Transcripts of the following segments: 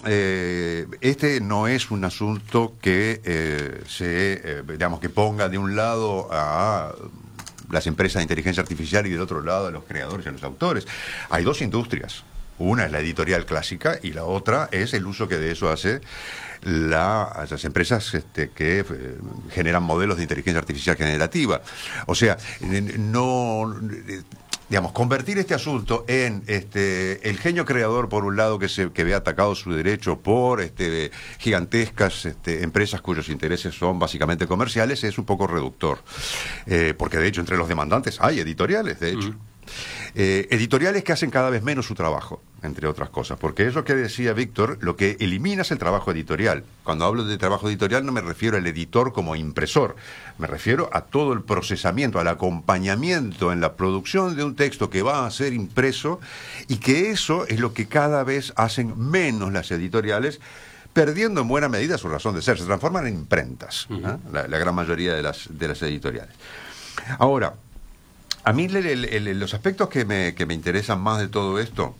este no es un asunto que digamos, que ponga de un lado a las empresas de inteligencia artificial y del otro lado a los creadores y a los autores. Hay dos industrias. Una es la editorial clásica y la otra es el uso que de eso hace las empresas que generan modelos de inteligencia artificial generativa. O sea, no... Digamos, convertir este asunto en el genio creador, por un lado, que ve atacado su derecho por gigantescas empresas cuyos intereses son básicamente comerciales, es un poco reductor. Porque, de hecho, entre los demandantes hay editoriales, de hecho. Editoriales que hacen cada vez menos su trabajo, entre otras cosas, porque es lo que decía Víctor, lo que elimina es el trabajo editorial. Cuando hablo de trabajo editorial no me refiero al editor como impresor, me refiero a todo el procesamiento, al acompañamiento en la producción de un texto que va a ser impreso, y que eso es lo que cada vez hacen menos las editoriales, perdiendo en buena medida su razón de ser. Se transforman en imprentas, la gran mayoría de las editoriales. Ahora, a mí los aspectos que me interesan más de todo esto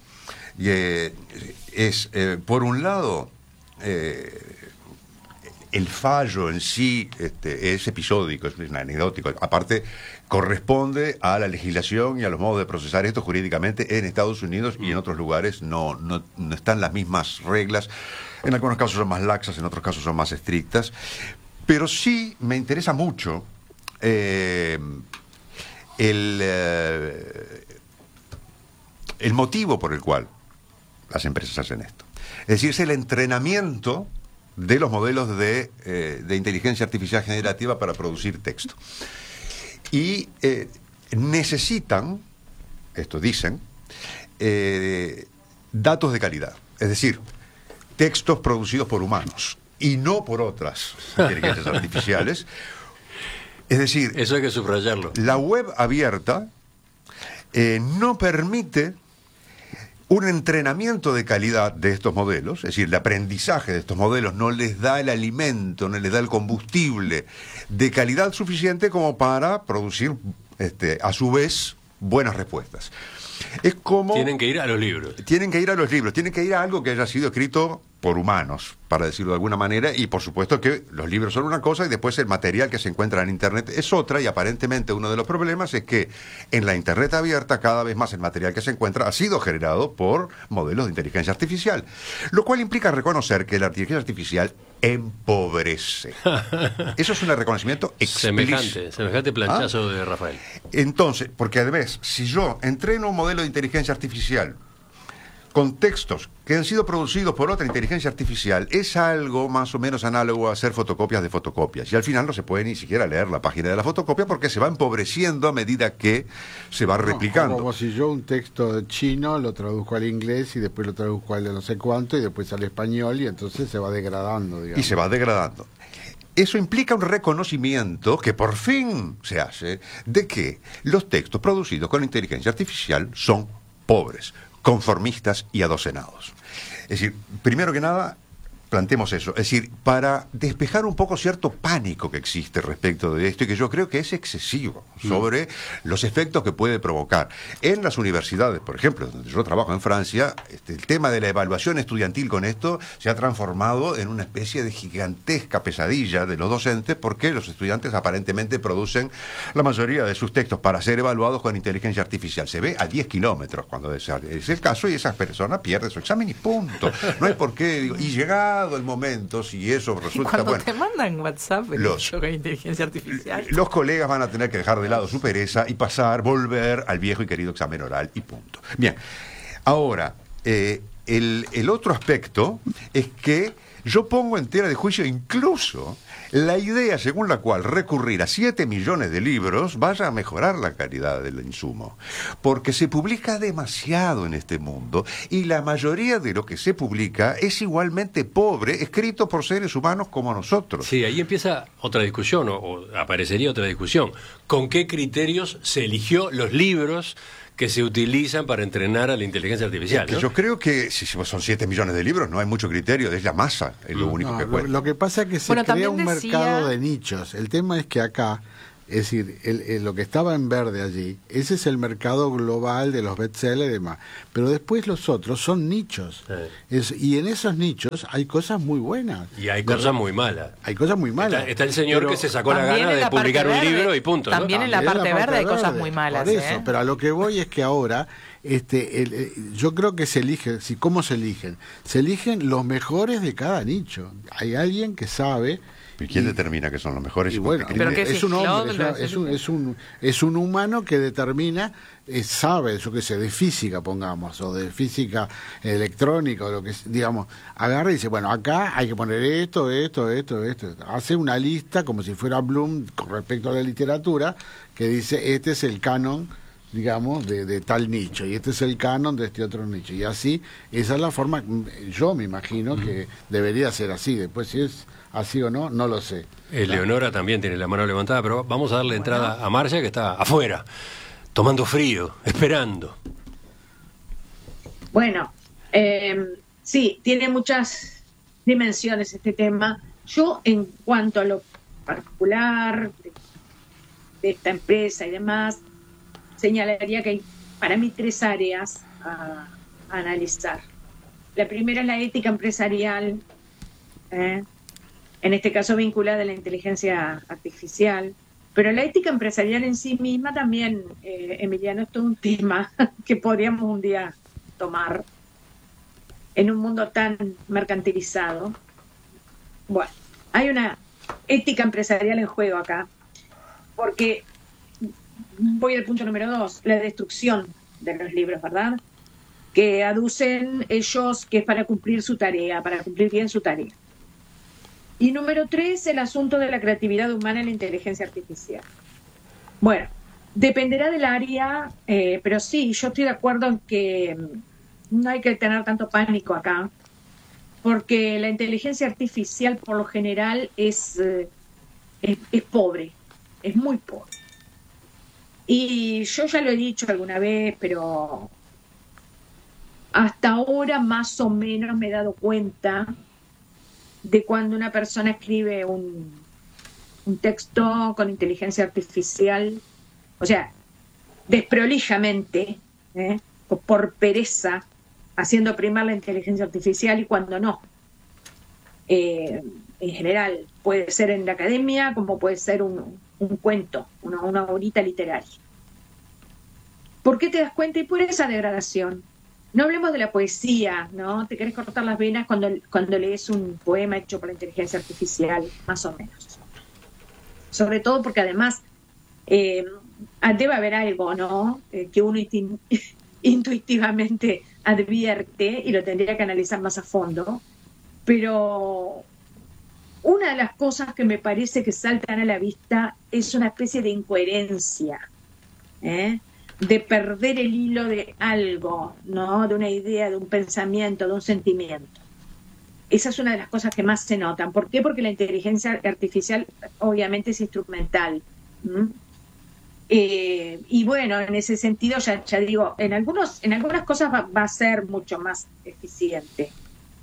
es, por un lado, el fallo en sí es episódico, es anecdótico. Aparte, corresponde a la legislación y a los modos de procesar esto jurídicamente en Estados Unidos, y en otros lugares no están las mismas reglas. En algunos casos son más laxas, en otros casos son más estrictas. Pero sí me interesa mucho el motivo por el cual las empresas hacen esto. Es decir, es el entrenamiento de los modelos de inteligencia artificial generativa para producir texto. Y necesitan, esto dicen, datos de calidad. Es decir, textos producidos por humanos y no por otras inteligencias artificiales. Es decir, eso hay que subrayarlo. La web abierta no permite un entrenamiento de calidad de estos modelos, es decir, el aprendizaje de estos modelos no les da el alimento, no les da el combustible de calidad suficiente como para producir, a su vez, buenas respuestas. Es como... Tienen que ir a los libros. Tienen que ir a algo que haya sido escrito por humanos, para decirlo de alguna manera, y por supuesto que los libros son una cosa y después el material que se encuentra en Internet es otra, y aparentemente uno de los problemas es que en la Internet abierta cada vez más el material que se encuentra ha sido generado por modelos de inteligencia artificial, lo cual implica reconocer que la inteligencia artificial empobrece. Eso es un reconocimiento explícito. Semejante planchazo de Rafael. Entonces, porque además, si yo entreno un modelo de inteligencia artificial con textos que han sido producidos por otra inteligencia artificial, es algo más o menos análogo a hacer fotocopias de fotocopias. Y al final no se puede ni siquiera leer la página de la fotocopia porque se va empobreciendo a medida que se va replicando. Como si yo un texto chino lo traduzco al inglés y después lo traduzco al de no sé cuánto y después al español, y entonces se va degradando, digamos. Y se va degradando. Eso implica un reconocimiento que por fin se hace de que los textos producidos con inteligencia artificial son pobres, conformistas y adocenados. Es decir, primero que nada, planteemos eso. Es decir, para despejar un poco cierto pánico que existe respecto de esto, y que yo creo que es excesivo, sobre los efectos que puede provocar. En las universidades, por ejemplo, donde yo trabajo en Francia, el tema de la evaluación estudiantil con esto se ha transformado en una especie de gigantesca pesadilla de los docentes, porque los estudiantes aparentemente producen la mayoría de sus textos para ser evaluados con inteligencia artificial. Se ve a 10 kilómetros cuando es el caso, y esa persona pierde su examen y punto. No hay por qué, y llegado el momento, si eso resulta cuando bueno, te mandan WhatsApp con inteligencia artificial, los colegas van a tener que dejar de lado su pereza y volver al viejo y querido examen oral y punto. Bien, ahora, el otro aspecto es que yo pongo en tela de juicio incluso la idea según la cual recurrir a 7 millones de libros vaya a mejorar la calidad del insumo, porque se publica demasiado en este mundo y la mayoría de lo que se publica es igualmente pobre, escrito por seres humanos como nosotros. Sí, ahí empieza otra discusión, o aparecería otra discusión. ¿Con qué criterios se eligió los libros que se utilizan para entrenar a la inteligencia artificial? ¿No? Yo creo que si son 7 millones de libros, no hay mucho criterio, es la masa, es lo único que cuenta. Lo que pasa es que se crea un mercado de nichos. El tema es que acá Es decir, lo que estaba en verde allí, ese es el mercado global de los bestsellers y demás. Pero después los otros son nichos. Sí. Y en esos nichos hay cosas muy buenas. Y hay cosas muy malas. Hay cosas muy malas. Está el señor que se sacó la gana de publicar un libro y punto. También, ¿no? En la parte verde hay cosas muy malas. Por eso, pero a lo que voy es que ahora... yo creo que se elige, ¿cómo se eligen? Se eligen los mejores de cada nicho. Hay alguien que sabe. ¿Y quién determina que son los mejores? Y bueno, pero es un hombre, es un humano que determina, sabe, yo qué sé, de física, pongamos, o de física electrónica, o lo que digamos, agarra y dice, bueno, acá hay que poner esto. Hace una lista, como si fuera Bloom, con respecto a la literatura, que dice, este es el canon, digamos, de tal nicho, y este es el canon de este otro nicho, y así, esa es la forma, yo me imagino que debería ser así. Después si es así o no, no lo sé. Eleonora también tiene la mano levantada, pero vamos a darle entrada a Marcia, que está afuera, tomando frío, esperando. Bueno, sí, tiene muchas dimensiones este tema. Yo, en cuanto a lo particular de esta empresa y demás, señalaría que hay para mí 3 áreas a analizar. La primera es la ética empresarial, en este caso vinculada a la inteligencia artificial, pero la ética empresarial en sí misma también, Emiliano, es todo un tema que podríamos un día tomar en un mundo tan mercantilizado. Bueno, hay una ética empresarial en juego acá, porque voy al punto número 2, la destrucción de los libros, ¿verdad? Que aducen ellos que es para cumplir su tarea, para cumplir bien su tarea. Y número 3, el asunto de la creatividad humana en la inteligencia artificial. Bueno, dependerá del área, pero sí, yo estoy de acuerdo en que no hay que tener tanto pánico acá, porque la inteligencia artificial por lo general es pobre, es muy pobre. Y yo ya lo he dicho alguna vez, pero hasta ahora más o menos me he dado cuenta de cuando una persona escribe un texto con inteligencia artificial, o sea, desprolijamente, o por pereza, haciendo primar la inteligencia artificial, y cuando no. En general, puede ser en la academia, como puede ser un cuento, una horita literaria. ¿Por qué te das cuenta? Y por esa degradación. No hablemos de la poesía, ¿no? Te querés cortar las venas cuando lees un poema hecho por la inteligencia artificial, más o menos. Sobre todo porque además debe haber algo, ¿no? Que uno intuitivamente advierte y lo tendría que analizar más a fondo. Pero una de las cosas que me parece que saltan a la vista es una especie de incoherencia, de perder el hilo de algo, ¿no? De una idea, de un pensamiento, de un sentimiento. Esa es una de las cosas que más se notan. ¿Por qué? Porque la inteligencia artificial obviamente es instrumental. Y bueno, en ese sentido, ya digo, en algunas cosas va a ser mucho más eficiente,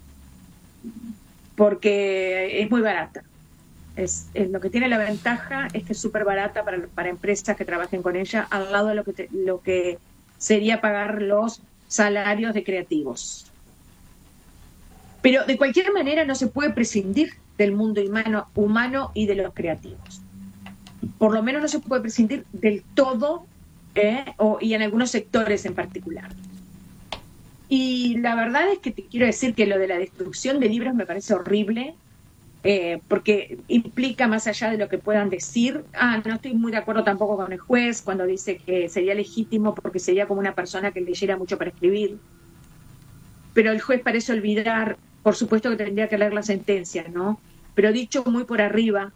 porque es muy barata. Es lo que tiene la ventaja es que es súper barata para empresas que trabajen con ella, al lado de lo que sería pagar los salarios de creativos. Pero de cualquier manera no se puede prescindir del mundo humano y de los creativos. Por lo menos no se puede prescindir del todo, y en algunos sectores en particular. Y la verdad es que te quiero decir que lo de la destrucción de libros me parece horrible, porque implica más allá de lo que puedan decir. No estoy muy de acuerdo tampoco con el juez cuando dice que sería legítimo porque sería como una persona que leyera mucho para escribir. Pero el juez parece olvidar, por supuesto que tendría que leer la sentencia, ¿no? Pero dicho muy por arriba,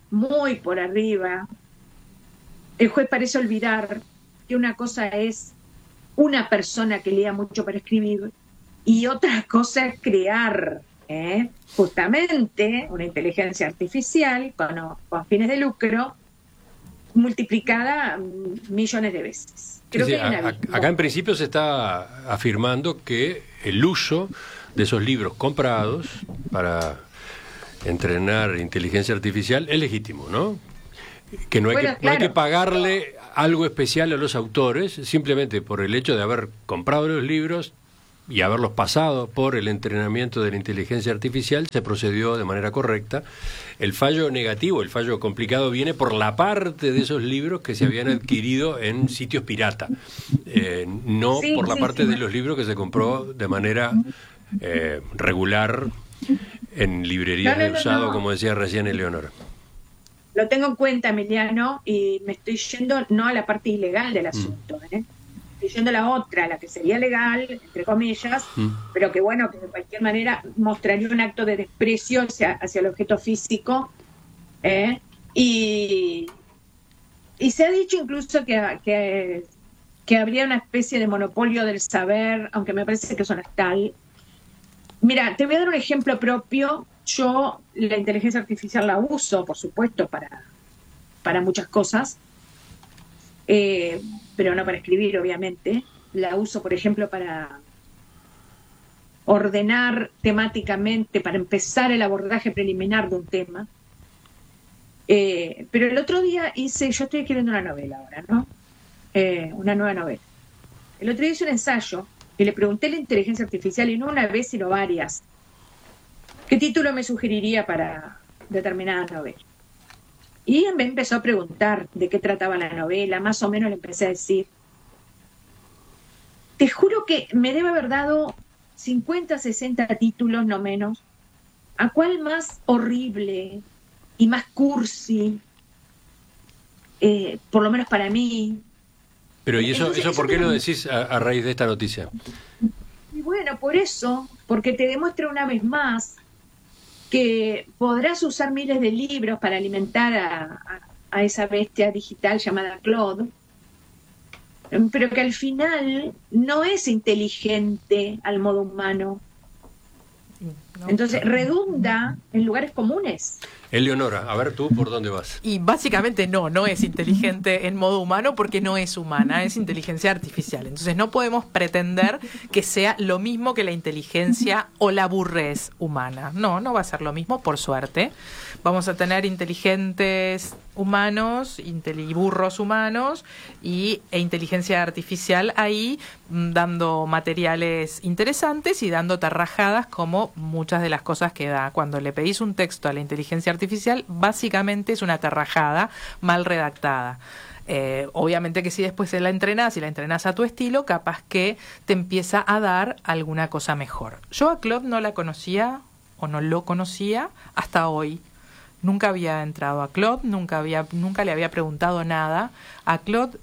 el juez parece olvidar que una cosa es una persona que lea mucho para escribir y otra cosa es crear justamente una inteligencia artificial con fines de lucro multiplicada millones de veces. Creo que acá en principio se está afirmando que el uso de esos libros comprados para entrenar inteligencia artificial es legítimo, ¿no? Que no hay, Bueno, no hay que claro. pagarle algo especial a los autores, simplemente por el hecho de haber comprado los libros y haberlos pasado por el entrenamiento de la inteligencia artificial, se procedió de manera correcta. El fallo negativo, el fallo complicado, viene por la parte de esos libros que se habían adquirido en sitios pirata, no Sí, por la sí, parte sí. de los libros que se compró de manera regular en librerías No, de usado, no. como decía recién Eleonora. Lo tengo en cuenta, Emiliano, y me estoy yendo no a la parte ilegal del asunto, estoy yendo a la otra, la que sería legal, entre comillas, pero que bueno, que de cualquier manera mostraría un acto de desprecio hacia el objeto físico, y se ha dicho incluso que habría una especie de monopolio del saber, aunque me parece que eso no es tal. Mira, te voy a dar un ejemplo propio. Yo la inteligencia artificial la uso, por supuesto, para muchas cosas, pero no para escribir, obviamente. La uso, por ejemplo, para ordenar temáticamente, para empezar el abordaje preliminar de un tema. Pero el otro día yo estoy escribiendo una novela ahora, ¿no? Una nueva novela. El otro día hice un ensayo y le pregunté a la inteligencia artificial, y no una vez, sino varias, ¿qué título me sugeriría para determinada novela? Y me empezó a preguntar de qué trataba la novela, más o menos le empecé a decir. Te juro que me debe haber dado 50, 60 títulos, no menos. ¿A cuál más horrible y más cursi? Por lo menos para mí. Pero ¿y Entonces, eso por qué lo decís a raíz de esta noticia? Y bueno, por eso, porque te demuestra una vez más que podrás usar miles de libros para alimentar a esa bestia digital llamada Claude, pero que al final no es inteligente al modo humano. No. Entonces redunda en lugares comunes. Eleonora, a ver tú por dónde vas. Y básicamente no es inteligente en modo humano porque no es humana, es inteligencia artificial. Entonces no podemos pretender que sea lo mismo que la inteligencia o la burrez humana. No va a ser lo mismo, por suerte. Vamos a tener inteligentes humanos y burros humanos e inteligencia artificial ahí dando materiales interesantes y dando tarrajadas como muchas de las cosas que da. Cuando le pedís un texto a la inteligencia artificial, básicamente es una tarrajada mal redactada. Obviamente que si después la entrenás y la entrenás a tu estilo, capaz que te empieza a dar alguna cosa mejor. Yo a Claude no la conocía o no lo conocía hasta hoy. Nunca había entrado a Claude, nunca le había preguntado nada. A Claude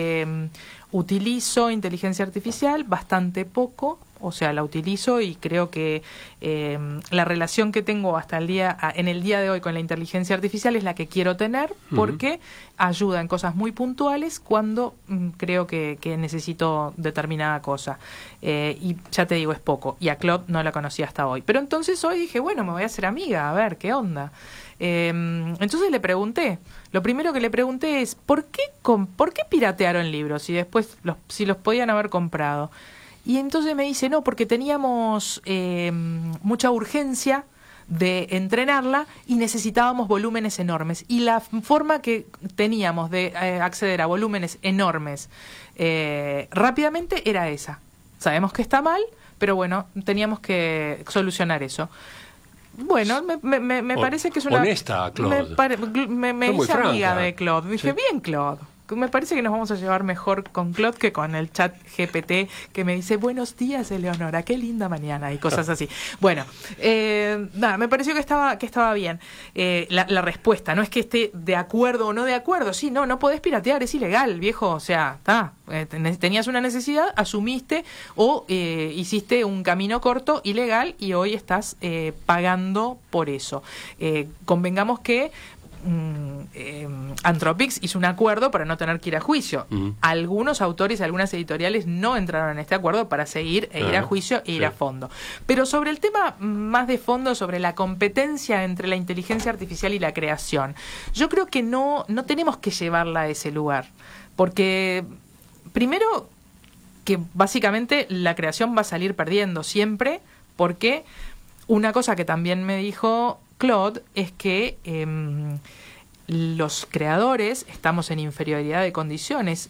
utilizo inteligencia artificial bastante poco, o sea, la utilizo y creo que la relación que tengo en el día de hoy con la inteligencia artificial es la que quiero tener, porque ayuda en cosas muy puntuales cuando creo que necesito determinada cosa. Y ya te digo, es poco. Y a Claude no la conocí hasta hoy. Pero entonces hoy dije, bueno, me voy a hacer amiga, a ver, ¿qué onda? Entonces le pregunté, lo primero que le pregunté es ¿por qué piratearon libros y después si los podían haber comprado? Y entonces me dice, no, porque teníamos mucha urgencia de entrenarla y necesitábamos volúmenes enormes. Y la forma que teníamos de acceder a volúmenes enormes rápidamente era esa. Sabemos que está mal, pero bueno, teníamos que solucionar eso. Bueno, me parece que es una... Honesta, Claude. Me hice amiga de Claude. Dije, sí. Bien, Claude. Me parece que nos vamos a llevar mejor con Claude que con el chat GPT que me dice, buenos días, Eleonora, qué linda mañana, y cosas así. Bueno, me pareció que estaba bien. La respuesta, no es que esté de acuerdo o no de acuerdo. Sí, no podés piratear, es ilegal, viejo. O sea, tenías una necesidad, asumiste o hiciste un camino corto, ilegal, y hoy estás pagando por eso. Convengamos que Anthropics hizo un acuerdo para no tener que ir a juicio. Algunos autores, algunas editoriales no entraron en este acuerdo para seguir ir a juicio e ir a fondo. Pero sobre el tema más de fondo, sobre la competencia entre la inteligencia artificial y la creación, yo creo que no tenemos que llevarla a ese lugar. Porque, primero, que básicamente la creación va a salir perdiendo siempre, porque una cosa que también me dijo Claude es que los creadores estamos en inferioridad de condiciones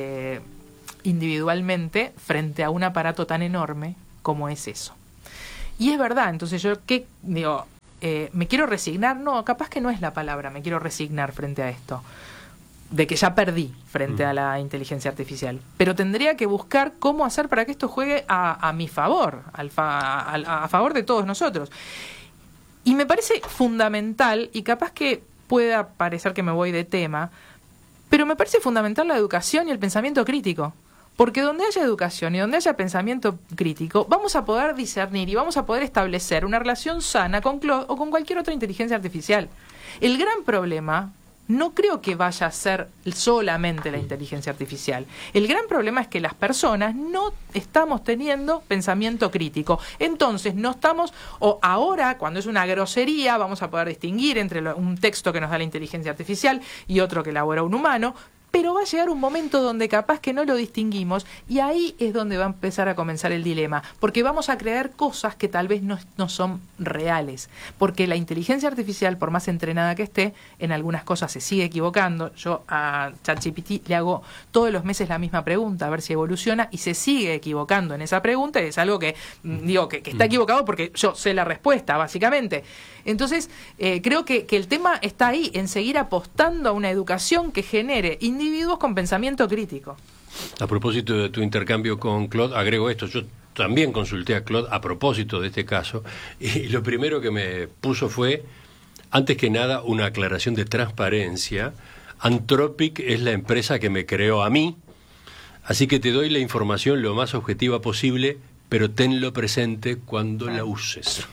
individualmente frente a un aparato tan enorme como es eso. Y es verdad, entonces yo, ¿qué digo? ¿Me quiero resignar? No, capaz que no es la palabra, me quiero resignar frente a esto, de que ya perdí frente a la inteligencia artificial. Pero tendría que buscar cómo hacer para que esto juegue a mi favor, a favor de todos nosotros. Y me parece fundamental, y capaz que pueda parecer que me voy de tema, pero me parece fundamental la educación y el pensamiento crítico. Porque donde haya educación y donde haya pensamiento crítico, vamos a poder discernir y vamos a poder establecer una relación sana con Claude o con cualquier otra inteligencia artificial. El gran problema no creo que vaya a ser solamente la inteligencia artificial. El gran problema es que las personas no estamos teniendo pensamiento crítico. Entonces no estamos, o ahora cuando es una grosería vamos a poder distinguir entre un texto que nos da la inteligencia artificial y otro que elabora un humano, pero va a llegar un momento donde capaz que no lo distinguimos y ahí es donde va a empezar a comenzar el dilema, porque vamos a creer cosas que tal vez no son reales, porque la inteligencia artificial, por más entrenada que esté, en algunas cosas se sigue equivocando. Yo a ChatGPT le hago todos los meses la misma pregunta, a ver si evoluciona, y se sigue equivocando en esa pregunta, y es algo que, digo, que está equivocado porque yo sé la respuesta, básicamente. Entonces, creo que el tema está ahí, en seguir apostando a una educación que genere individuos con pensamiento crítico. A propósito de tu intercambio con Claude, agrego esto. Yo también consulté a Claude a propósito de este caso, y lo primero que me puso fue, antes que nada, una aclaración de transparencia. Anthropic es la empresa que me creó a mí, así que te doy la información lo más objetiva posible, pero tenlo presente cuando la uses.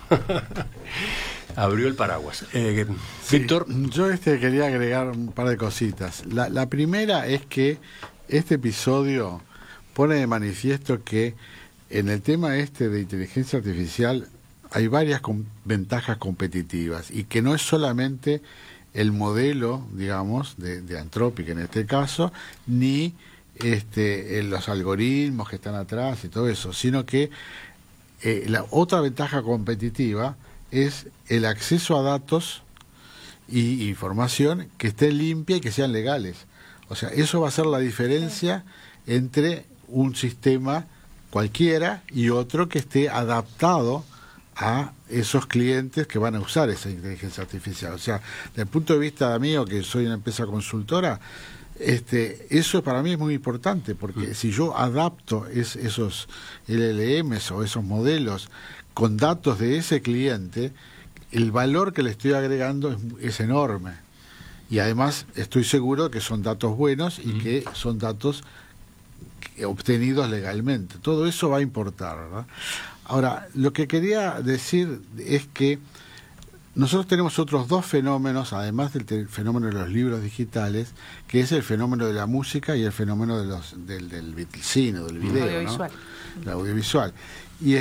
Abrió el paraguas. Víctor. Yo quería agregar un par de cositas. La primera es que este episodio pone de manifiesto que en el tema de inteligencia artificial hay varias ventajas competitivas y que no es solamente el modelo, digamos, de Anthropic en este caso, ni los algoritmos que están atrás y todo eso, sino que la otra ventaja competitiva es el acceso a datos y información que esté limpia y que sean legales. O sea, eso va a ser la diferencia entre un sistema cualquiera y otro que esté adaptado a esos clientes que van a usar esa inteligencia artificial. O sea, desde el punto de vista mío, que soy una empresa consultora, eso para mí es muy importante, porque si yo adapto esos LLMs o esos modelos con datos de ese cliente, el valor que le estoy agregando es enorme. Y además estoy seguro que son datos buenos y que son datos obtenidos legalmente. Todo eso va a importar, ¿verdad? Ahora, lo que quería decir es que nosotros tenemos otros dos fenómenos, además del fenómeno de los libros digitales, que es el fenómeno de la música y el fenómeno del cine, del video, audiovisual, ¿no? El audiovisual. Y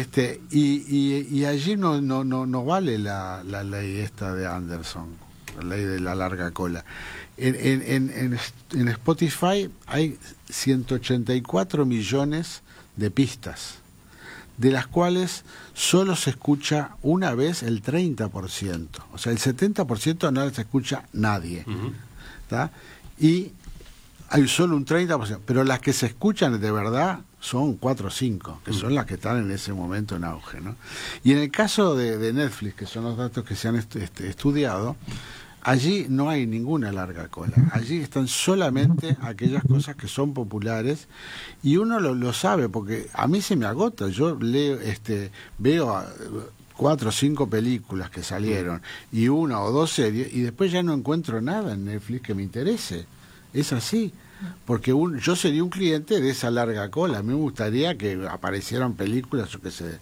allí no vale la ley esta de Anderson, la ley de la larga cola. En Spotify hay 184 millones de pistas, de las cuales solo se escucha una vez el 30%. O sea, el 70% no se escucha nadie. ¿Tá? Y hay solo un 30%. Pero las que se escuchan de verdad son 4 o 5, que son las que están en ese momento en auge, ¿no? Y en el caso de Netflix, que son los datos que se han estudiado, allí no hay ninguna larga cola. Allí están solamente aquellas cosas que son populares, y uno lo sabe, porque a mí se me agota. Yo leo, veo 4 o 5 películas que salieron y 1 o 2 series, y después ya no encuentro nada en Netflix que me interese. Es así. Porque yo sería un cliente de esa larga cola. A mí me gustaría que aparecieran películas, yo qué sé,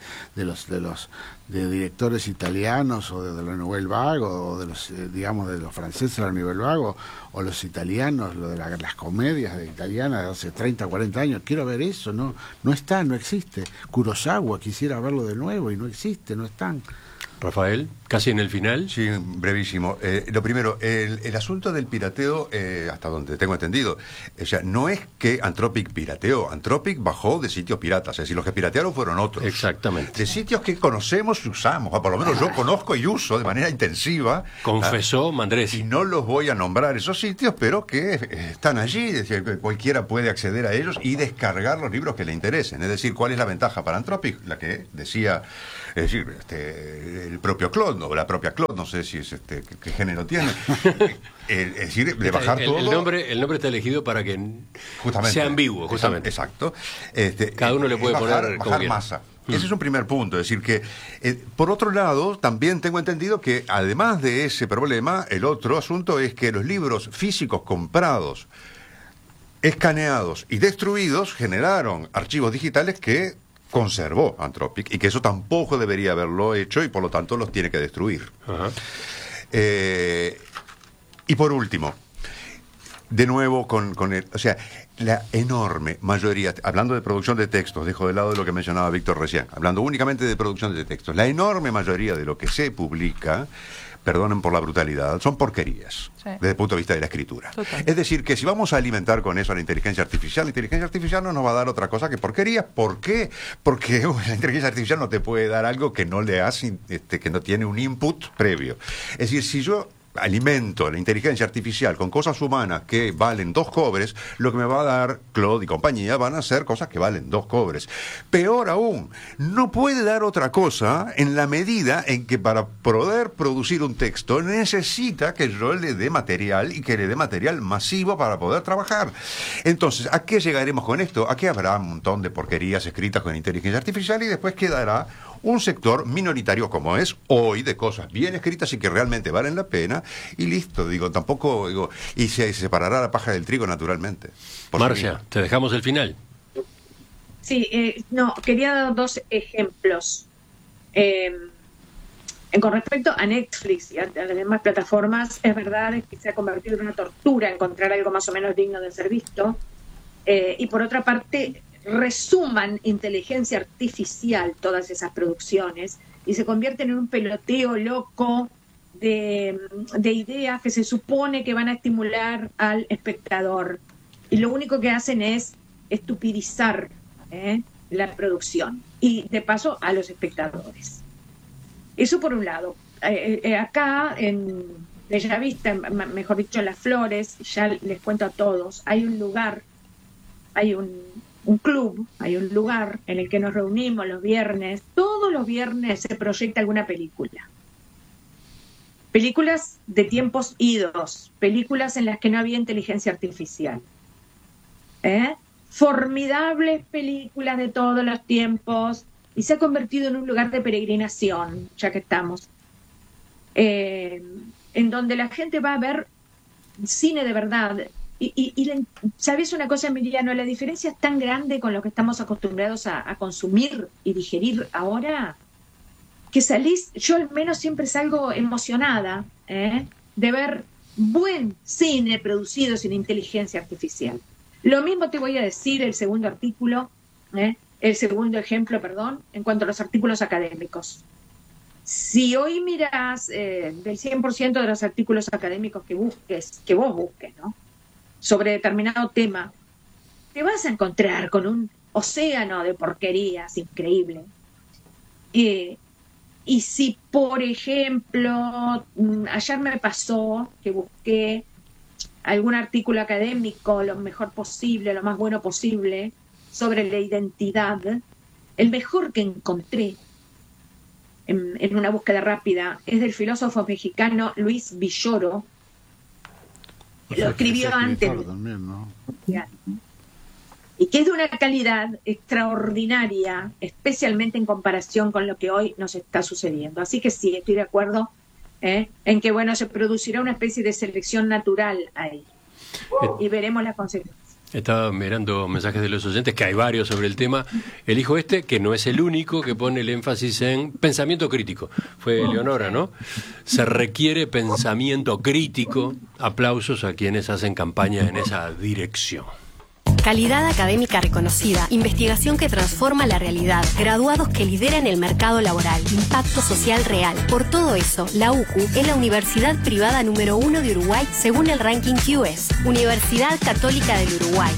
de directores italianos, o de la Nouvelle Vague, o de los franceses de la Nouvelle Vague, o los italianos, lo de las comedias italianas de hace 30, 40 años. Quiero ver eso. No existe. Kurosawa, quisiera verlo de nuevo y no existe, no están. Rafael, casi en el final. Sí, brevísimo. Lo primero, el asunto del pirateo, hasta donde tengo entendido, o sea, no es que Anthropic pirateó, Anthropic bajó de sitios piratas, es decir, los que piratearon fueron otros. Exactamente. De sitios que conocemos y usamos, o por lo menos yo conozco y uso de manera intensiva. Confesó Mandrés. Y no los voy a nombrar esos sitios, pero que están allí, es decir, que cualquiera puede acceder a ellos y descargar los libros que le interesen. Es decir, ¿cuál es la ventaja para Anthropic? La que decía, es decir, el propio Claude, o la propia Claude, no sé si es qué género tiene. Es decir, de bajar todo. El nombre está elegido para que justamente sea ambiguo, justamente. Exacto. Cada uno le puede bajar masa. Ese es un primer punto, es decir que, por otro lado, también tengo entendido que además de ese problema, el otro asunto es que los libros físicos comprados, escaneados y destruidos generaron archivos digitales que conservó Anthropic y que eso tampoco debería haberlo hecho y por lo tanto los tiene que destruir. Ajá. Y por último, de nuevo con el, o sea, la enorme mayoría, hablando de producción de textos, dejo de lado lo que mencionaba Víctor recién, hablando únicamente de producción de textos, la enorme mayoría de lo que se publica, perdonen por la brutalidad, son porquerías, sí, desde el punto de vista de la escritura. Total. Es decir, que si vamos a alimentar con eso a la inteligencia artificial no nos va a dar otra cosa que porquerías. ¿Por qué? Porque la inteligencia artificial no te puede dar algo que no le hace, que no tiene un input previo. Es decir, si yo alimento la inteligencia artificial con cosas humanas que valen 2 cobres, lo que me va a dar Claude y compañía van a ser cosas que valen 2 cobres. Peor aún, no puede dar otra cosa en la medida en que para poder producir un texto necesita que yo le dé material y que le dé material masivo para poder trabajar. Entonces, ¿a qué llegaremos con esto? A que habrá un montón de porquerías escritas con inteligencia artificial y después quedará un sector minoritario como es hoy de cosas bien escritas y que realmente valen la pena y listo, tampoco, y se separará la paja del trigo naturalmente. Marcia, te dejamos el final. Sí, no, quería dar 2 ejemplos. Con respecto a Netflix y a las demás plataformas, es verdad que se ha convertido en una tortura encontrar algo más o menos digno de ser visto. Y por otra parte, resuman inteligencia artificial todas esas producciones y se convierten en un peloteo loco de ideas que se supone que van a estimular al espectador y lo único que hacen es estupidizar la producción y de paso a los espectadores. Eso por un lado. Acá en Bellavista, mejor dicho en Las Flores, ya les cuento a todos, hay un lugar, hay un club, hay un lugar en el que nos reunimos los viernes. Todos los viernes se proyecta alguna película. Películas de tiempos idos, películas en las que no había inteligencia artificial. Formidables películas de todos los tiempos y se ha convertido en un lugar de peregrinación, ya que estamos, en donde la gente va a ver cine de verdad. ¿Sabes una cosa, Emiliano? La diferencia es tan grande con lo que estamos acostumbrados a consumir y digerir ahora, que salís, yo al menos siempre salgo emocionada de ver buen cine producido sin inteligencia artificial. Lo mismo te voy a decir el segundo ejemplo, en cuanto a los artículos académicos. Si hoy mirás del 100% de los artículos académicos que vos busques, ¿no?, sobre determinado tema, te vas a encontrar con un océano de porquerías increíble. Y si, por ejemplo, ayer me pasó que busqué algún artículo académico lo mejor posible, lo más bueno posible, sobre la identidad, el mejor que encontré en una búsqueda rápida es del filósofo mexicano Luis Villoro. Lo escribió antes también, ¿no? Y que es de una calidad extraordinaria, especialmente en comparación con lo que hoy nos está sucediendo. Así que sí, estoy de acuerdo en que se producirá una especie de selección natural ahí y veremos las consecuencias. Estaba mirando mensajes de los oyentes, que hay varios sobre el tema. Elijo que no es el único, que pone el énfasis en pensamiento crítico. Fue Leonora, ¿no? Se requiere pensamiento crítico. Aplausos a quienes hacen campaña en esa dirección. Calidad académica reconocida, investigación que transforma la realidad, graduados que lideran el mercado laboral, impacto social real. Por todo eso, la UCU es la universidad privada número 1 de Uruguay según el ranking QS, Universidad Católica del Uruguay.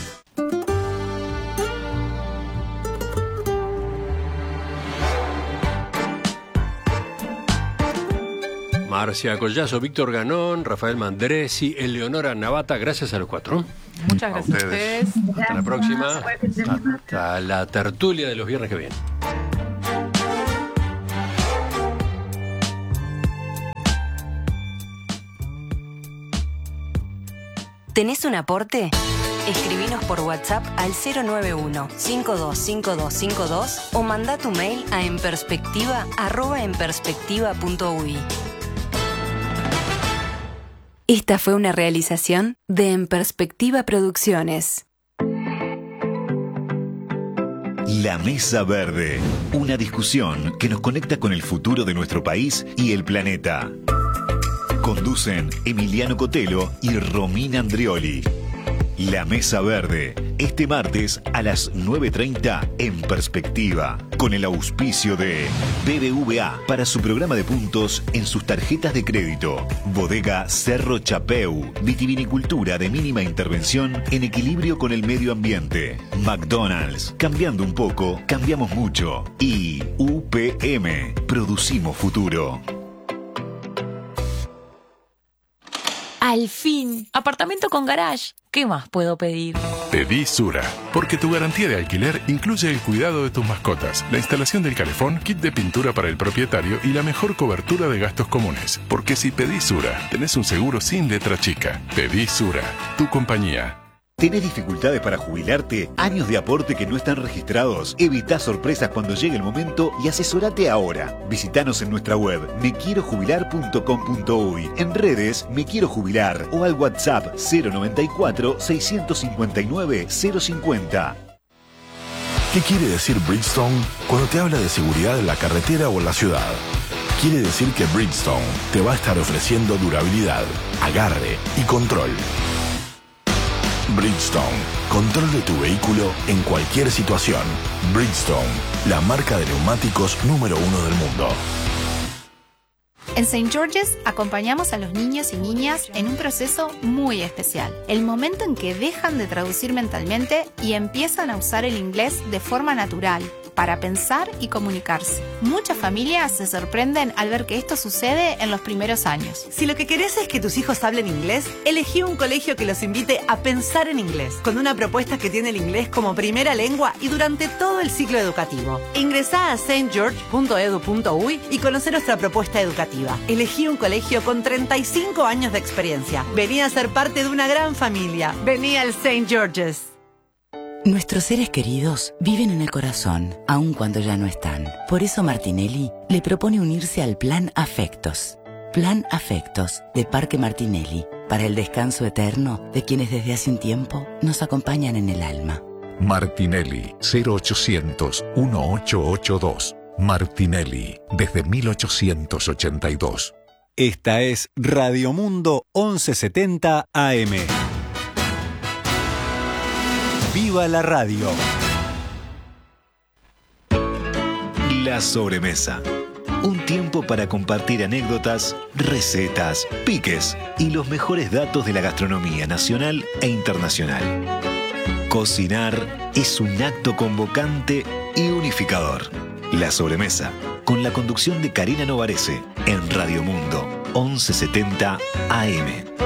Marcia Collazo, Víctor Ganón, Rafael Mandresi, Eleonora Navata, gracias a los cuatro. Muchas gracias a ustedes. Hasta la próxima. Hasta la tertulia de los viernes que vienen. ¿Tenés un aporte? Escribinos por WhatsApp al 091-525252 o mandá tu mail a enperspectiva@enperspectiva.uy. Esta fue una realización de En Perspectiva Producciones. La Mesa Verde, una discusión que nos conecta con el futuro de nuestro país y el planeta. Conducen Emiliano Cotelo y Romina Andrioli. La Mesa Verde, este martes a las 9:30 en Perspectiva, con el auspicio de BBVA para su programa de puntos en sus tarjetas de crédito. Bodega Cerro Chapeu, vitivinicultura de mínima intervención en equilibrio con el medio ambiente. McDonald's, cambiando un poco, cambiamos mucho. Y UPM, producimos futuro. Al fin, apartamento con garage. ¿Qué más puedo pedir? Pedí Sura, porque tu garantía de alquiler incluye el cuidado de tus mascotas, la instalación del calefón, kit de pintura para el propietario y la mejor cobertura de gastos comunes. Porque si pedís Sura, tenés un seguro sin letra chica. Pedí Sura, tu compañía. ¿Tenés dificultades para jubilarte? ¿Años de aporte que no están registrados? Evitá sorpresas cuando llegue el momento y asesorate ahora. Visítanos en nuestra web mequierojubilar.com.uy, en redes Me Quiero Jubilar o al WhatsApp 094-659-050. ¿Qué quiere decir Bridgestone cuando te habla de seguridad en la carretera o en la ciudad? Quiere decir que Bridgestone te va a estar ofreciendo durabilidad, agarre y control. Bridgestone, control de tu vehículo en cualquier situación. Bridgestone, la marca de neumáticos número 1 del mundo. En St. George's acompañamos a los niños y niñas en un proceso muy especial. El momento en que dejan de traducir mentalmente y empiezan a usar el inglés de forma natural, para pensar y comunicarse. Muchas familias se sorprenden al ver que esto sucede en los primeros años. Si lo que querés es que tus hijos hablen inglés, elegí un colegio que los invite a pensar en inglés, con una propuesta que tiene el inglés como primera lengua y durante todo el ciclo educativo. Ingresá a stgeorge.edu.uy y conocer nuestra propuesta educativa. Elegí un colegio con 35 años de experiencia. Vení a ser parte de una gran familia. Vení al St. George's. Nuestros seres queridos viven en el corazón, aun cuando ya no están. Por eso Martinelli le propone unirse al Plan Afectos. Plan Afectos de Parque Martinelli, para el descanso eterno de quienes desde hace un tiempo nos acompañan en el alma. Martinelli, 0800-1882. Martinelli, desde 1882. Esta es Radio Mundo 1170 AM. ¡Viva la radio! La sobremesa. Un tiempo para compartir anécdotas, recetas, piques y los mejores datos de la gastronomía nacional e internacional. Cocinar es un acto convocante y unificador. La sobremesa, con la conducción de Karina Novarese, en Radio Mundo 1170 AM.